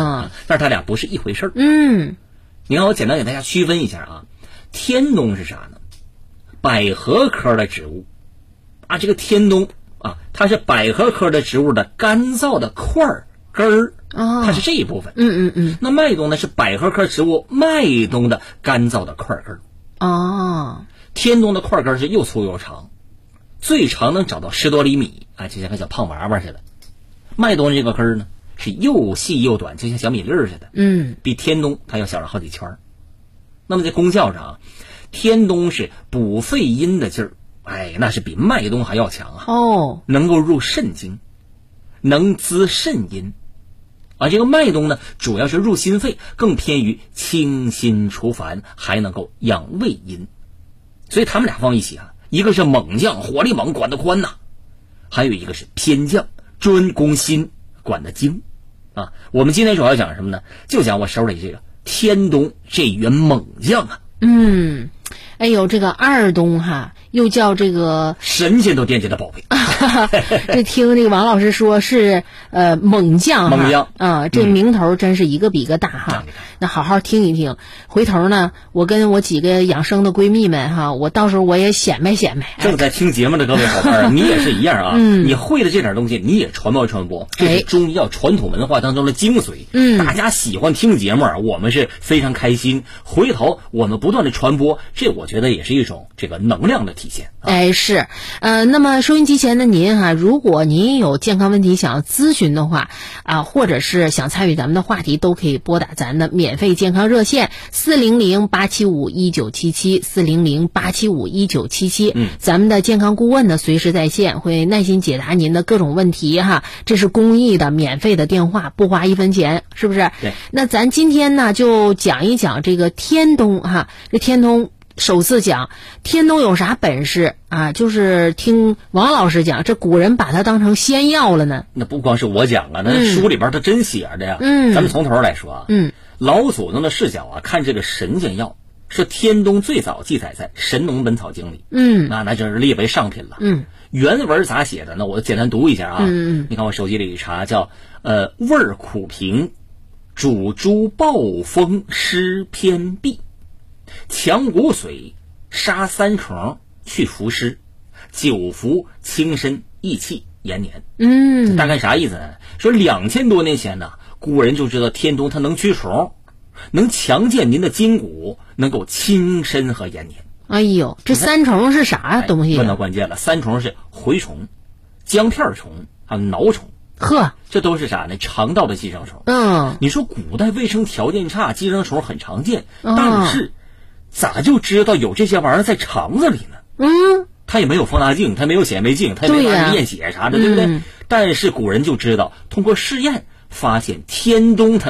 但是它俩不是一回事儿。你看我简单给大家区分一下啊，天冬是啥呢？百合科的植物啊，这个天冬啊，它是百合科的植物的干燥的块根儿，它是这一部分。那麦冬呢是百合科植物麦冬的干燥的块根儿。天冬的块根是又粗又长，最长能长到10多厘米啊，就像个小胖娃娃似的。麦冬这个根儿呢是又细又短，就像小米粒儿似的。比天冬它要小了好几圈。那么在功效上啊，天冬是补肺阴的劲儿，那是比麦冬还要强啊。能够入肾经，能滋肾阴。这个麦冬呢主要是入心肺，更偏于清心除烦，还能够养胃阴。所以他们俩放一起啊，一个是猛将，火力猛，管得宽呐，还有一个是偏将，专攻心，管得精啊。我们今天主要讲什么呢？就讲我手里这个天冬这员猛将啊。 哎呦，这个二冬哈，又叫这个神仙都惦记的宝贝。 这听这个王老师说是猛将啊，这名头真是一个比一个大哈。那好好听一听，回头呢，我跟我几个养生的闺蜜们哈，我到时候我也显摆显摆。 正在听节目的各位伙伴，你也是一样啊。你会的这点东西，你也传播传播，这是中医药传统文化当中的精髓。大家喜欢听节目啊，我们是非常开心。回头我们不断的传播，这我觉得也是一种这个能量的体现。 是，那么收音机前的您哈，如果您有健康问题想要咨询的话或者是想参与咱们的话题，都可以拨打咱的免费健康热线400-875-1977，400-875-1977。咱们的健康顾问呢随时在线，会耐心解答您的各种问题哈。这是公益的免费的电话，不花1分钱，是不是？ 对。 那咱今天呢就讲一讲这个天冬哈，这天冬。首次讲天冬有啥本事啊？就是听王老师讲，这古人把它当成仙药了呢。 那不光是我讲啊，那书里边他真写着呀。咱们从头来说啊。老祖宗的视角啊，看这个神仙药，是天冬最早记载在《神农本草经》里。那就是列为上品了。原文咋写的呢？我简单读一下啊。你看我手机里一查，叫味儿苦平，主诸暴风湿偏痹，强骨髓，杀三虫，去浮湿，久服轻身益气延年。大概啥意思呢？说2000多年前呢，古人就知道天冬它能驱虫，能强健您的筋骨，能够轻身和延年。 哎呦，这三虫是啥东西？ 问到关键了，三虫是蛔虫、姜片虫还有挠虫。这都是啥呢？肠道的寄生虫。你说古代卫生条件差，寄生虫很常见，但是咋就知道有这些玩意儿在肠子里呢？它也没有放大镜，它没有显微镜，它也没法验血啥的，对不对？但是古人就知道，通过试验发现天冬它